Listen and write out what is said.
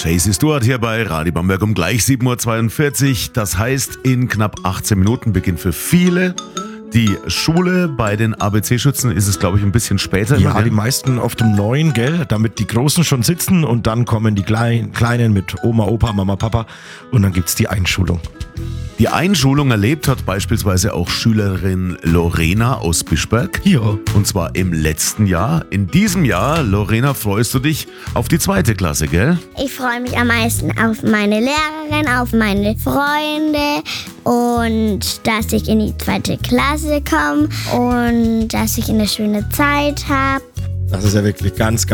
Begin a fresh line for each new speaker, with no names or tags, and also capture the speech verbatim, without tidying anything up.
Jaycee Stewart hier bei Radio Bamberg um gleich sieben Uhr zweiundvierzig. Das heißt, in knapp achtzehn Minuten beginnt für viele die Schule. Bei den A B C-Schützen ist es, glaube ich, ein bisschen später.
Ja,
immer,
die meisten oft um neun, gell, damit die Großen schon sitzen und dann kommen die Klein, Kleinen mit Oma, Opa, Mama, Papa und dann gibt's die Einschulung.
Die Einschulung erlebt hat beispielsweise auch Schülerin Lorena aus Bischberg.
Ja.
Und zwar im letzten Jahr. In diesem Jahr, Lorena, freust du dich auf die zweite Klasse, gell?
Ich freue mich am meisten auf meine Lehrerin, auf meine Freunde und dass ich in die zweite Klasse komme und dass ich eine schöne Zeit habe.
Das ist ja wirklich ganz, ganz